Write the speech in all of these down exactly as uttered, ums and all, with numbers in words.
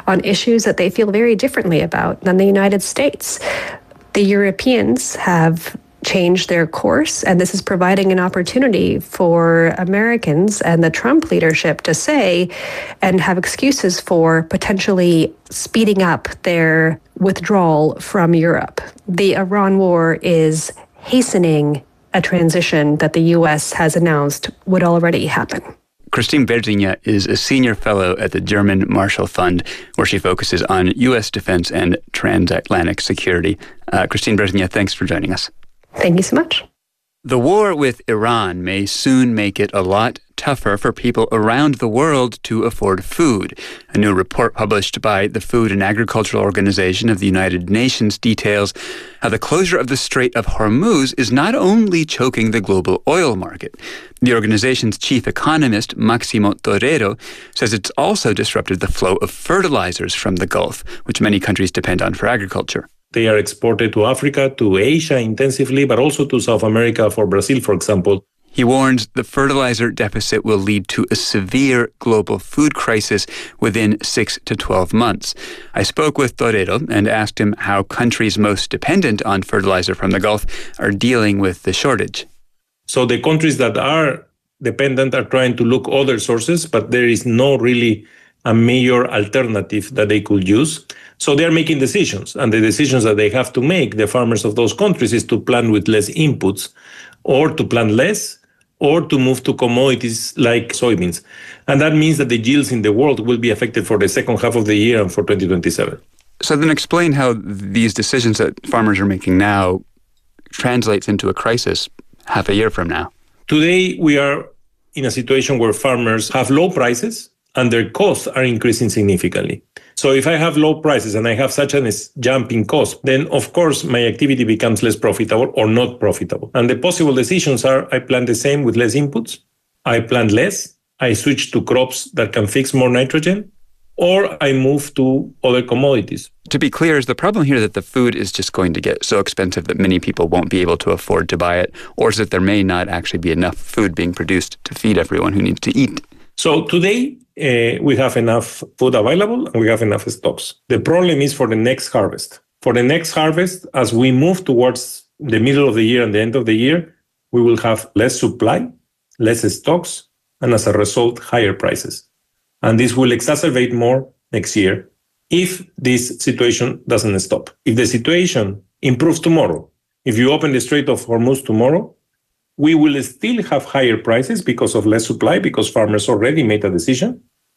on issues that they feel very differently about than the United States. The Europeans have changed their course, and this is providing an opportunity for Americans and the Trump leadership to say and have excuses for potentially speeding up their withdrawal from Europe. The Iran war is hastening a transition that the U S has announced would already happen. Christine Berzinger is a senior fellow at the German Marshall Fund, where she focuses on U S defense and transatlantic security. Uh, Christine Berzinger, thanks for joining us. Thank you so much. The war with Iran may soon make it a lot tougher for people around the world to afford food. A new report published by the Food and Agricultural Organization of the United Nations details how the closure of the Strait of Hormuz is not only choking the global oil market. The organization's chief economist, Maximo Torero, says it's also disrupted the flow of fertilizers from the Gulf, which many countries depend on for agriculture. They are exported to Africa, to Asia intensively, but also to South America, for Brazil, for example. He warns the fertilizer deficit will lead to a severe global food crisis within six to twelve months. I spoke with Torero and asked him how countries most dependent on fertilizer from the Gulf are dealing with the shortage. So the countries that are dependent are trying to look other sources, but there is no really a major alternative that they could use. So they are making decisions, and the decisions that they have to make, the farmers of those countries, is to plant with less inputs, or to plant less, or to move to commodities like soybeans. And that means that the yields in the world will be affected for the second half of the year and for twenty twenty-seven. So then explain how these decisions that farmers are making now translates into a crisis half a year from now. Today, we are in a situation where farmers have low prices and their costs are increasing significantly. So if I have low prices and I have such a jump in cost, then of course my activity becomes less profitable or not profitable. And the possible decisions are I plant the same with less inputs, I plant less, I switch to crops that can fix more nitrogen, or I move to other commodities. To be clear, is the problem here that the food is just going to get so expensive that many people won't be able to afford to buy it, or is it there may not actually be enough food being produced to feed everyone who needs to eat? So today, uh, we have enough food available and we have enough stocks. The problem is for the next harvest. For the next harvest, as we move towards the middle of the year and the end of the year, we will have less supply, less stocks, and as a result, higher prices. And this will exacerbate more next year if this situation doesn't stop. If the situation improves tomorrow, if you open the Strait of Hormuz tomorrow, we will still have higher prices because of less supply, because farmers already made a decision,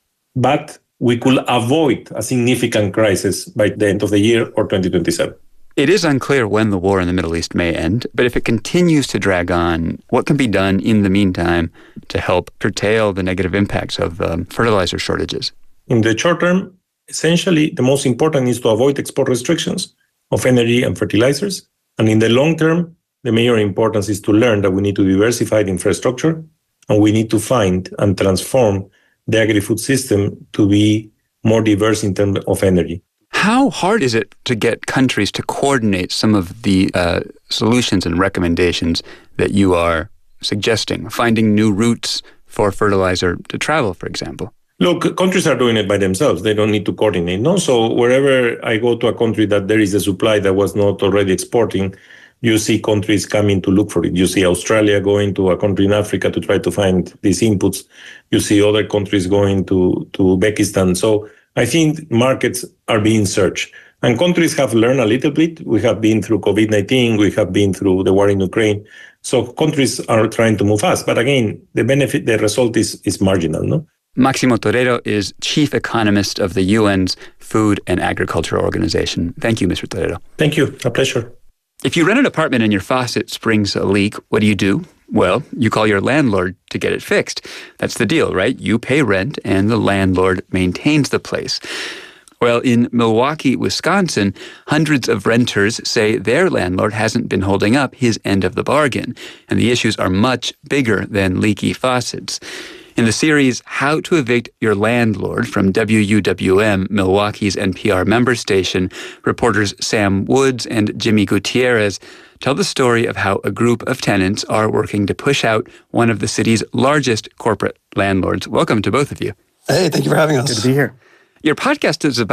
but we could avoid a significant crisis by the end of the year or twenty twenty-seven. It is unclear when the war in the Middle East may end, but if it continues to drag on, what can be done in the meantime to help curtail the negative impacts of um, fertilizer shortages? In the short term, essentially, the most important is to avoid export restrictions of energy and fertilizers. And in the long term, the major importance is to learn that we need to diversify the infrastructure and we need to find and transform the agri-food system to be more diverse in terms of energy. How hard is it to get countries to coordinate some of the uh, solutions and recommendations that you are suggesting, finding new routes for fertilizer to travel, for example? Look, countries are doing it by themselves. They don't need to coordinate. No, so wherever I go to a country that there is a supply that was not already exporting, you see countries coming to look for it. You see Australia going to a country in Africa to try to find these inputs. You see other countries going to, to Uzbekistan. So I think markets are being searched. And countries have learned a little bit. We have been through COVID nineteen. We have been through the war in Ukraine. So countries are trying to move fast. But again, the benefit, the result is, is marginal, no? Maximo Torero is chief economist of the U N's Food and Agriculture Organization. Thank you, Mister Torero. Thank you. A pleasure. If you rent an apartment and your faucet springs a leak, what do you do? Well, you call your landlord to get it fixed. That's the deal, right? You pay rent and the landlord maintains the place. Well, in Milwaukee, Wisconsin, hundreds of renters say their landlord hasn't been holding up his end of the bargain, and the issues are much bigger than leaky faucets. In the series, How to Evict Your Landlord from W U W M, Milwaukee's N P R member station, reporters Sam Woods and Jimmy Gutierrez tell the story of how a group of tenants are working to push out one of the city's largest corporate landlords. Welcome to both of you. Hey, thank you for having us. Good to be here. Your podcast is about